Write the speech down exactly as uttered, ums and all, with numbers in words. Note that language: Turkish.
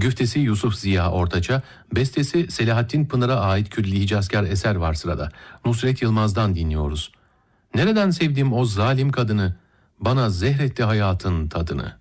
Güftesi Yusuf Ziya Ortaç'a, bestesi Selahattin Pınar'a ait külli hicazkar eser var sırada. Nusret Yılmaz'dan dinliyoruz. Nereden sevdim o zalim kadını, bana zehretti hayatın tadını.